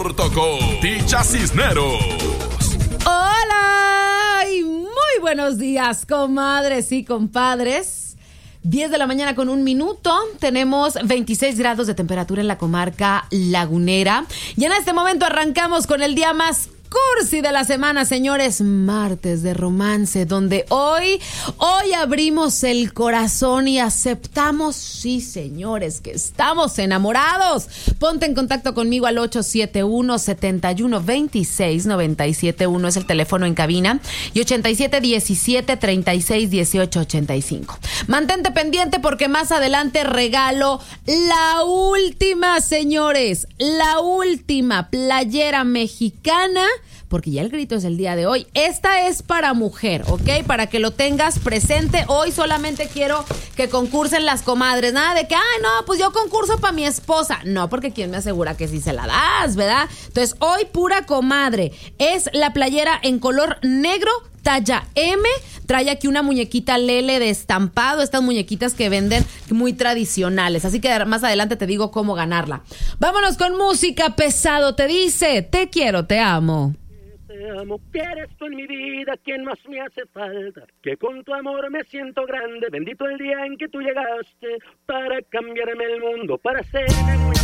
corto con Ticha Cisneros. Hola y muy buenos días, comadres y compadres. 10 de la mañana con 1 minuto. Tenemos 26 grados de temperatura en la comarca lagunera. Y en este momento arrancamos con el día más cursi de la semana, señores, martes de romance, donde hoy abrimos el corazón y aceptamos, sí, señores, que estamos enamorados. Ponte en contacto conmigo al 871-7126-971 es el teléfono en cabina, y 8717-361885. Mantente pendiente porque más adelante regalo la última, señores, la última playera mexicana, porque ya el grito es el día de hoy. Esta es para mujer, ¿ok? Para que lo tengas presente. Hoy solamente quiero que concursen las comadres. Nada de que, ay, no, pues yo concurso para mi esposa. No, porque ¿quién me asegura que sí se la das, verdad? Entonces, hoy pura comadre. Es la playera en color negro, talla M. Trae aquí una muñequita Lele de estampado, estas muñequitas que venden muy tradicionales. Así que más adelante te digo cómo ganarla. Vámonos con música pesado. Te dice, te quiero, te amo. Te amo, que eres tú en mi vida, quien más me hace falta, que con tu amor me siento grande, bendito el día en que tú llegaste, para cambiarme el mundo, para hacerme muy